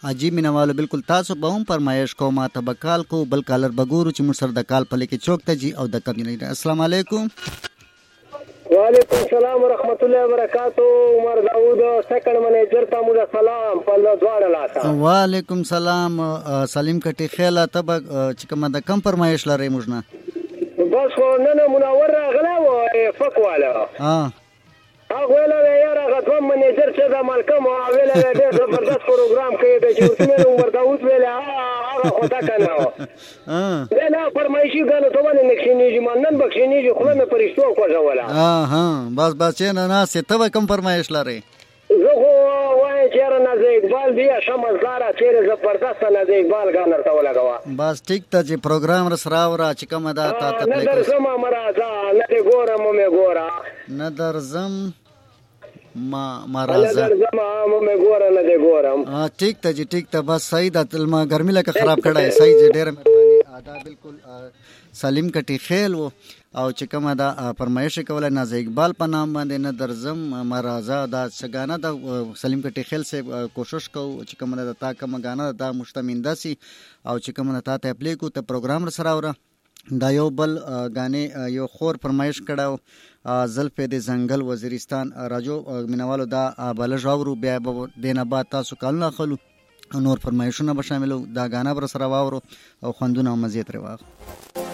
عجیب مینوالو بالکل تاسو به هم فرمایش کوم ته بکال کو بل کالر بګورو چې موږ سره د کال په لکه چوک ته جی او د کم نه. السلام علیکم. وعلیکم السلام ورحمت الله وبرکاتہ. عمر داوود سیکنډ منیجر ته موږ سلام په دواړه لاسه. وعلیکم سلام. سلیم کټی خیال ته چې کومه د کم فرمایش لري موږ نه بس نن منور راغله و فکواله هغه ویله یاره غوښتم منیجر چې د مالکم ویله ډېر زبردست پروګرام کوي د جوړتمنو عمر داوود ویله هغه خدا کنه نه فرمایشي غانو ته باندې نکشنیږي مانن بخښنیږي خو مې پرېښتو کوځوله بس چې نه ته کم فرمایش لري زه خو وایم چې یاره نازي اقبال دی شمزداره چیرې زبردست نازي اقبال غان ورته ولګوه بس ټیک ته چې پروګرام رسرا ورا چې کومه دا تا ته نه درځم مرزا نه دې ګورم مې ګوره نه درځم مرزا نه درځم مې ګوره نه دې ګورم ټیک ته جی ټیک ته بس صحیح ده تلما ګرمي لکه خراب کړه صحیح جی ډېر مهرباني ادا بالکل سلیم کټی خیل وو او چې کومه دا فرمایش کوله نازي اقبال په نام باندې نه درځم مرزا دا څنګه دا سلیم کټی خیل سے کوشش کو چې کومه دا تا کومه غانا دا مشتمنده سي او چې کومه تا ته اپلی کو ته پروګرام سره اورا دا یو بل غانې یو خور فرمایش کړه زلف د زنګل وزیرستان راجو مینوالو دا بل جوړو بیا دینه بعد تاسو کالو خلو نور فرمایشونه به شاملو دا غانا بر سره واورو او خوندونه مزید رواغ